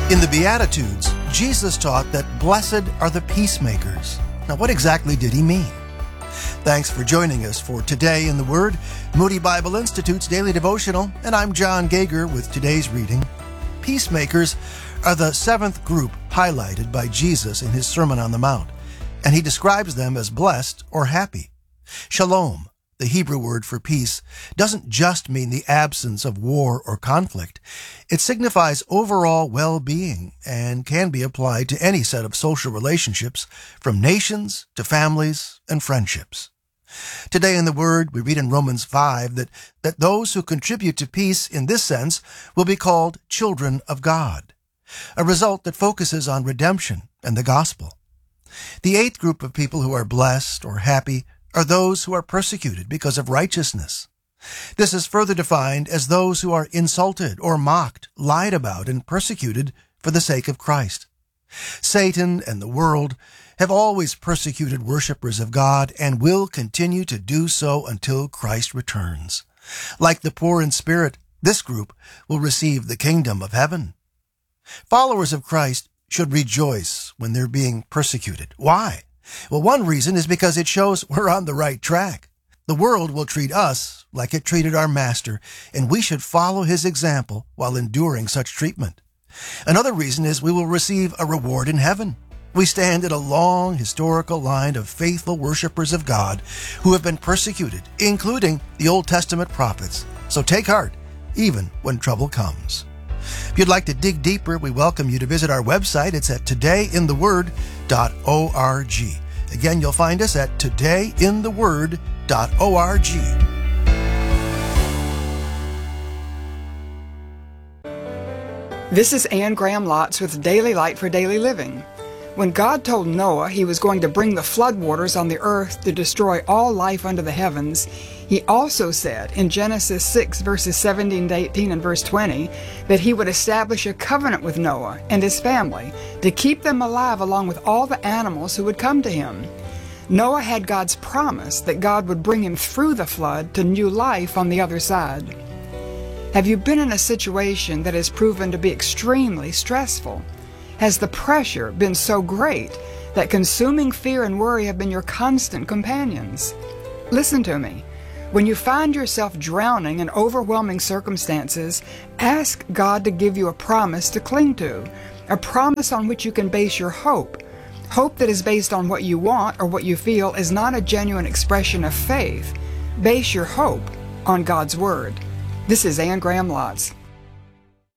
In the Beatitudes, Jesus taught that blessed are the peacemakers. Now, what exactly did he mean? Thanks for joining us for Today in the Word, Moody Bible Institute's daily devotional, and I'm John Gager with today's reading. Peacemakers are the seventh group highlighted by Jesus in his Sermon on the Mount, and he describes them as blessed or happy. Shalom, the Hebrew word for peace, doesn't just mean the absence of war or conflict. It signifies overall well-being and can be applied to any set of social relationships, from nations to families and friendships. Today in the Word, we read in Romans 5 that those who contribute to peace in this sense will be called children of God, a result that focuses on redemption and the gospel. The eighth group of people who are blessed or happy are those who are persecuted because of righteousness. This is further defined as those who are insulted or mocked, lied about, and persecuted for the sake of Christ. Satan and the world have always persecuted worshipers of God and will continue to do so until Christ returns. Like the poor in spirit, this group will receive the kingdom of heaven. Followers of Christ should rejoice when they're being persecuted. Why? Well, one reason is because it shows we're on the right track. The world will treat us like it treated our Master, and we should follow his example while enduring such treatment. Another reason is we will receive a reward in heaven. We stand in a long historical line of faithful worshipers of God who have been persecuted, including the Old Testament prophets. So take heart, even when trouble comes. If you'd like to dig deeper, we welcome you to visit our website. It's at todayintheword.org. Again, you'll find us at todayintheword.org. This is Anne Graham Lotz with Daily Light for Daily Living. When God told Noah he was going to bring the floodwaters on the earth to destroy all life under the heavens, he also said in Genesis 6 verses 17 to 18 and verse 20 that he would establish a covenant with Noah and his family to keep them alive along with all the animals who would come to him. Noah had God's promise that God would bring him through the flood to new life on the other side. Have you been in a situation that has proven to be extremely stressful? Has the pressure been so great that consuming fear and worry have been your constant companions? Listen to me. When you find yourself drowning in overwhelming circumstances, ask God to give you a promise to cling to, a promise on which you can base your hope. Hope that is based on what you want or what you feel is not a genuine expression of faith. Base your hope on God's Word. This is Anne Graham Lotz.